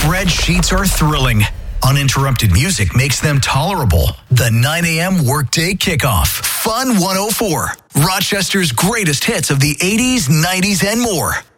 Spreadsheets are thrilling. Uninterrupted music makes them tolerable. The 9 a.m. workday kickoff. Fun 104. Rochester's greatest hits of the 80s, 90s, and more.